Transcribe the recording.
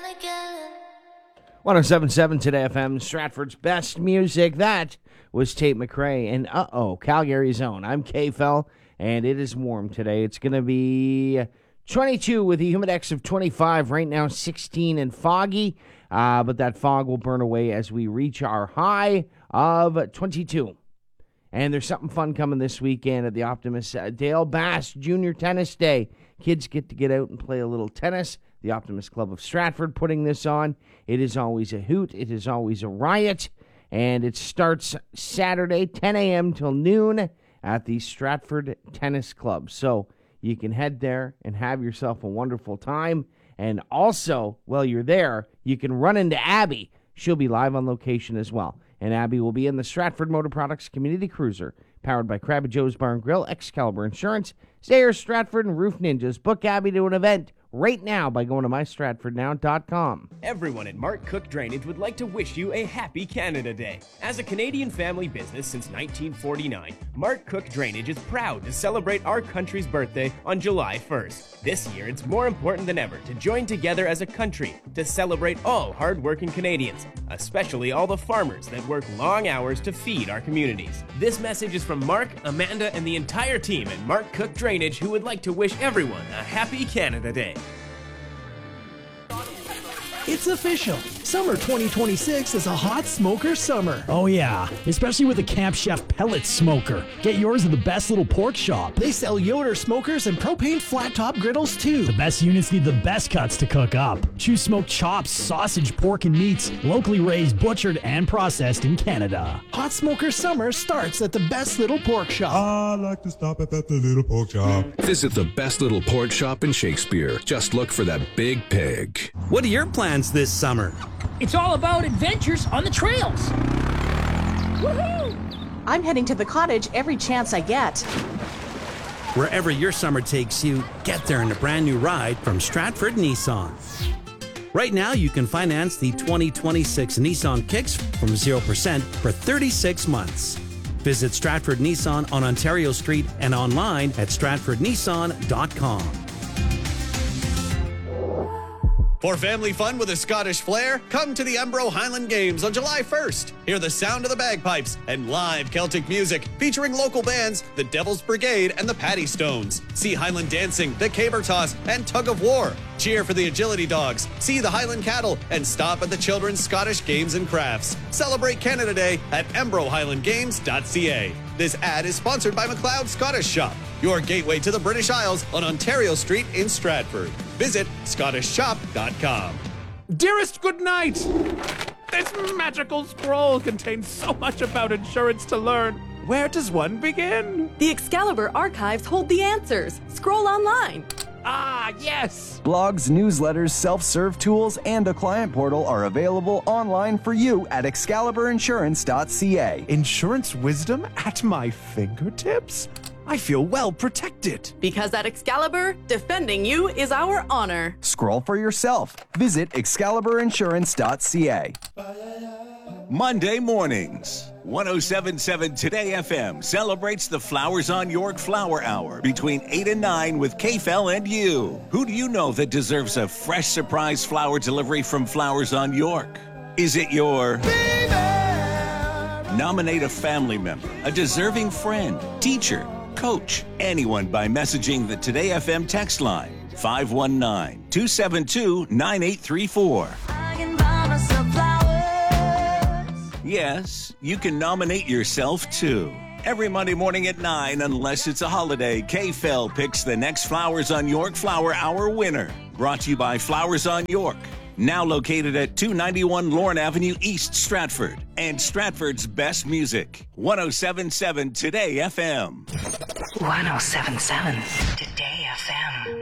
again. 107.7 Today FM, Stratford's best music. That was Tate McRae and Calgary's own. I'm K-Fel, and it is warm today. It's going to be 22 with a humidex of 25. Right now, 16 and foggy, but that fog will burn away as we reach our high of 22. And there's something fun coming this weekend at the Optimist. Dale Bass Junior Tennis Day. Kids get to get out and play a little tennis. The Optimist Club of Stratford putting this on. It is always a hoot. It is always a riot. And it starts Saturday, 10 a.m. till noon at the Stratford Tennis Club. So you can head there and have yourself a wonderful time. And also, while you're there, you can run into Abby. She'll be live on location as well. And Abby will be in the Stratford Motor Products Community Cruiser, powered by Crabby Joe's Bar and Grill, Excalibur Insurance, Sayers Stratford, and Roof Ninjas. Book Abby to an event right now by going to mystratfordnow.com. Everyone at Mark Cook Drainage would like to wish you a happy Canada Day. As a Canadian family business since 1949, Mark Cook Drainage is proud to celebrate our country's birthday on July 1st. This year, it's more important than ever to join together as a country to celebrate all hardworking Canadians, especially all the farmers that work long hours to feed our communities. This message is from Mark, Amanda, and the entire team at Mark Cook Drainage, who would like to wish everyone a happy Canada Day. It's official. Summer 2026 is a hot smoker summer. Oh yeah, especially with the Camp Chef pellet smoker. Get yours at the Best Little Pork Shop. They sell Yoder smokers and propane flat top griddles too. The best units need the best cuts to cook up. Choose smoked chops, sausage, pork, and meats, locally raised, butchered, and processed in Canada. Hot smoker summer starts at the Best Little Pork Shop. I like to stop at the Little Pork Shop. Visit the Best Little Pork Shop in Shakespeare. Just look for that big pig. What are your plans this summer? It's all about adventures on the trails. Woohoo! I'm heading to the cottage every chance I get. Wherever your summer takes you, get there in a brand new ride from Stratford Nissan. Right now, you can finance the 2026 Nissan Kicks from 0% for 36 months. Visit Stratford Nissan on Ontario Street and online at stratfordnissan.com. For family fun with a Scottish flair, come to the Embro Highland Games on July 1st. Hear the sound of the bagpipes and live Celtic music featuring local bands, the Devil's Brigade and the Paddy Stones. See Highland dancing, the caber toss, and tug of war. Cheer for the agility dogs, see the Highland cattle, and stop at the Children's Scottish Games and Crafts. Celebrate Canada Day at embrohighlandgames.ca. This ad is sponsored by McLeod Scottish Shop, your gateway to the British Isles on Ontario Street in Stratford. Visit scottishshop.com. Dearest, good night! This magical scroll contains so much about insurance to learn. Where does one begin? The Excalibur archives hold the answers. Scroll online. Ah, yes! Blogs, newsletters, self-serve tools, and a client portal are available online for you at excaliburinsurance.ca. Insurance wisdom at my fingertips? I feel well protected. Because at Excalibur, defending you is our honor. Scroll for yourself. Visit excaliburinsurance.ca. Monday mornings, 107.7 Today FM celebrates the Flowers on York Flower Hour between 8 and 9 with K-Fel and you. Who do you know that deserves a fresh surprise flower delivery from Flowers on York? Is it your baby? Nominate a family member, a deserving friend, teacher, coach, anyone by messaging the Today FM text line 519-272-9834. Yes, you can nominate yourself too. Every Monday morning at 9, unless it's a holiday, K-Fel picks the next Flowers on York Flower Hour winner. Brought to you by Flowers on York. Now located at 291 Lorne Avenue, East Stratford. And Stratford's best music. 107.7 Today FM. 107.7 Today FM.